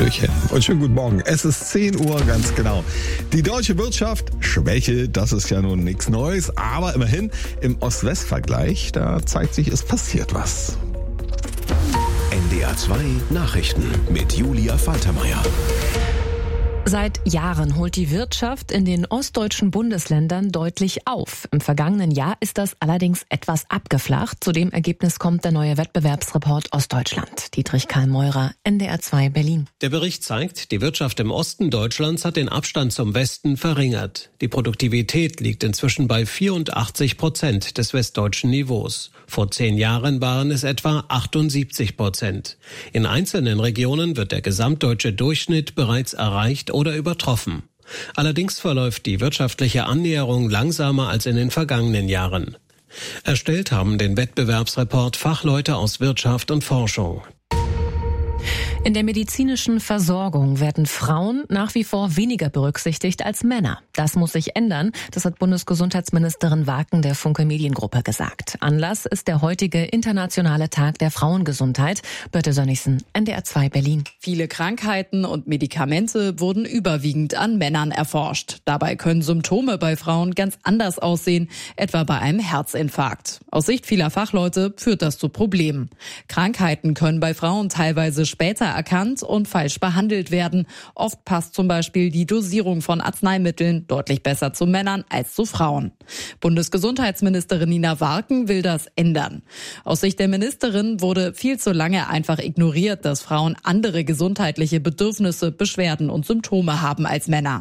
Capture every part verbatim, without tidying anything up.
Hallöchen und schönen guten Morgen. Es ist zehn Uhr, ganz genau. Die deutsche Wirtschaft Schwäche, das ist ja nun nichts Neues, aber immerhin im Ost-West-Vergleich, da zeigt sich, es passiert was. N D R zwei Nachrichten mit Julia Faltermeier. Seit Jahren holt die Wirtschaft in den ostdeutschen Bundesländern deutlich auf. Im vergangenen Jahr ist das allerdings etwas abgeflacht. Zu dem Ergebnis kommt der neue Wettbewerbsreport Ostdeutschland. Dietrich Karl Meurer, N D R zwei Berlin. Der Bericht zeigt, die Wirtschaft im Osten Deutschlands hat den Abstand zum Westen verringert. Die Produktivität liegt inzwischen bei vierundachtzig Prozent des westdeutschen Niveaus. Vor zehn Jahren waren es etwa achtundsiebzig Prozent. In einzelnen Regionen wird der gesamtdeutsche Durchschnitt bereits erreicht oder übertroffen. Allerdings verläuft die wirtschaftliche Annäherung langsamer als in den vergangenen Jahren. Erstellt haben den Wettbewerbsreport Fachleute aus Wirtschaft und Forschung. In der medizinischen Versorgung werden Frauen nach wie vor weniger berücksichtigt als Männer. Das muss sich ändern, das hat Bundesgesundheitsministerin Warken der Funke Mediengruppe gesagt. Anlass ist der heutige internationale Tag der Frauengesundheit. Birte Sönnigsen, N D R zwei Berlin. Viele Krankheiten und Medikamente wurden überwiegend an Männern erforscht. Dabei können Symptome bei Frauen ganz anders aussehen, etwa bei einem Herzinfarkt. Aus Sicht vieler Fachleute führt das zu Problemen. Krankheiten können bei Frauen teilweise später erkannt und falsch behandelt werden. Oft passt zum Beispiel die Dosierung von Arzneimitteln deutlich besser zu Männern als zu Frauen. Bundesgesundheitsministerin Nina Warken will das ändern. Aus Sicht der Ministerin wurde viel zu lange einfach ignoriert, dass Frauen andere gesundheitliche Bedürfnisse, Beschwerden und Symptome haben als Männer.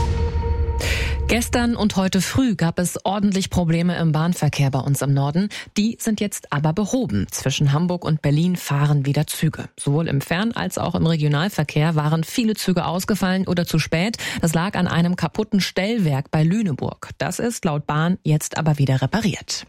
Gestern und heute früh gab es ordentlich Probleme im Bahnverkehr bei uns im Norden. Die sind jetzt aber behoben. Zwischen Hamburg und Berlin fahren wieder Züge. Sowohl im Fern- als auch im Regionalverkehr waren viele Züge ausgefallen oder zu spät. Das lag an einem kaputten Stellwerk bei Lüneburg. Das ist laut Bahn jetzt aber wieder repariert.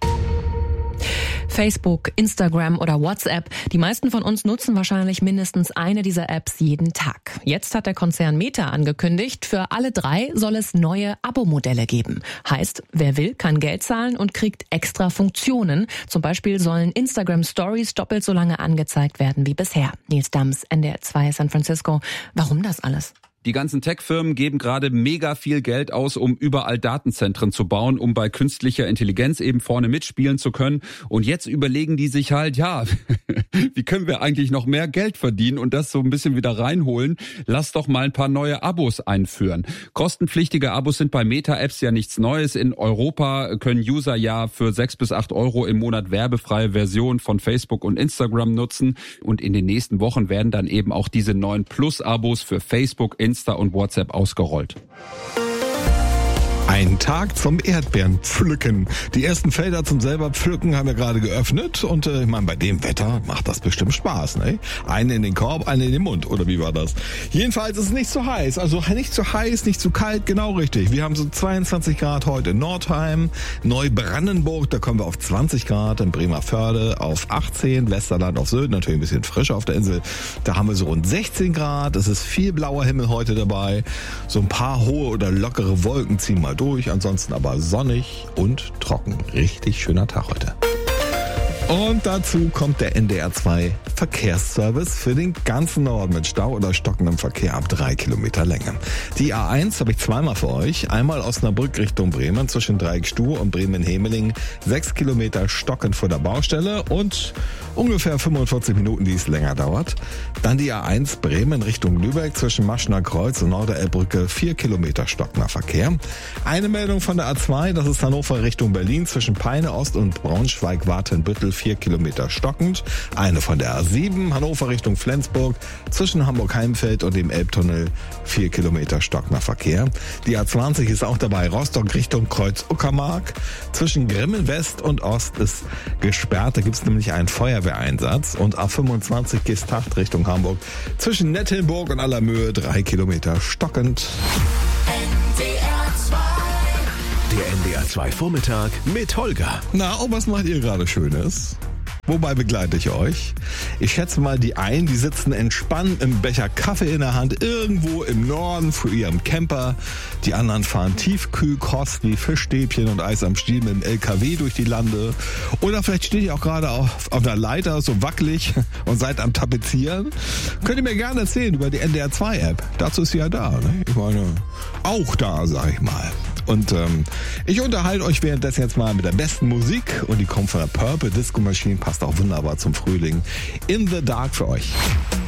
Facebook, Instagram oder WhatsApp. Die meisten von uns nutzen wahrscheinlich mindestens eine dieser Apps jeden Tag. Jetzt hat der Konzern Meta angekündigt, für alle drei soll es neue Abo-Modelle geben. Heißt, wer will, kann Geld zahlen und kriegt extra Funktionen. Zum Beispiel sollen Instagram-Stories doppelt so lange angezeigt werden wie bisher. Nils Dams, N D R zwei San Francisco. Warum das alles? Die ganzen Tech-Firmen geben gerade mega viel Geld aus, um überall Datenzentren zu bauen, um bei künstlicher Intelligenz eben vorne mitspielen zu können. Und jetzt überlegen die sich halt, ja, wie können wir eigentlich noch mehr Geld verdienen und das so ein bisschen wieder reinholen? Lass doch mal ein paar neue Abos einführen. Kostenpflichtige Abos sind bei Meta-Apps ja nichts Neues. In Europa können User ja für sechs bis acht Euro im Monat werbefreie Versionen von Facebook und Instagram nutzen. Und in den nächsten Wochen werden dann eben auch diese neuen Plus-Abos für Facebook, Instagram und WhatsApp ausgerollt. Ein Tag zum Erdbeerenpflücken. Die ersten Felder zum selber pflücken haben wir gerade geöffnet und äh, ich meine, bei dem Wetter macht das bestimmt Spaß, ne? Einen in den Korb, einen in den Mund, oder wie war das? Jedenfalls ist es nicht zu heiß, also nicht zu heiß, nicht zu kalt, genau richtig. Wir haben so zweiundzwanzig Grad heute in Nordheim, Neubrandenburg, da kommen wir auf zwanzig Grad, in Bremervörde auf achtzehn, Westerland auf Sylt, natürlich ein bisschen frischer auf der Insel. Da haben wir so rund sechzehn Grad, es ist viel blauer Himmel heute dabei, so ein paar hohe oder lockere Wolken ziehen mal durch, ansonsten aber sonnig und trocken. Richtig schöner Tag heute. Und dazu kommt der N D R zwei Verkehrsservice für den ganzen Norden mit Stau oder stockendem Verkehr ab drei Kilometer Länge. Die A eins habe ich zweimal für euch. Einmal Osnabrück Richtung Bremen zwischen Dreieckstuhl und Bremen-Hemeling. Sechs Kilometer stockend vor der Baustelle und ungefähr fünfundvierzig Minuten, die es länger dauert. Dann die A eins Bremen Richtung Lübeck zwischen Maschener Kreuz und Norderelbbrücke. Vier Kilometer stockender Verkehr. Eine Meldung von der A zwei, das ist Hannover Richtung Berlin zwischen Peine Ost und Braunschweig-Watenbüttel. Vier Kilometer stockend. Eine von der A sieben, Hannover Richtung Flensburg, zwischen Hamburg-Heimfeld und dem Elbtunnel, vier Kilometer stockender Verkehr. Die A zwanzig ist auch dabei, Rostock Richtung Kreuz-Uckermark. Zwischen Grimmen West und Ost ist gesperrt, da gibt es nämlich einen Feuerwehreinsatz. Und A fünfundzwanzig Gestacht Richtung Hamburg, zwischen Nettelnburg und Allermöhe, drei Kilometer stockend. Der N D R zwei Vormittag mit Holger. Na, und was macht ihr gerade Schönes? Wobei begleite ich euch? Ich schätze mal, die einen, die sitzen entspannt im Becher Kaffee in der Hand irgendwo im Norden für ihren Camper. Die anderen fahren Tiefkühlkost wie Fischstäbchen und Eis am Stiel mit dem L K W durch die Lande. Oder vielleicht steht ihr auch gerade auf, auf einer Leiter, so wackelig und seid am Tapezieren. Könnt ihr mir gerne erzählen über die N D R zwei App. Dazu ist sie ja da. Ne? Ich meine, auch da, sag ich mal. Und ähm, ich unterhalte euch währenddessen jetzt mal mit der besten Musik und die kommt von der Purple Disco Machine, passt auch wunderbar zum Frühling. In the Dark für euch.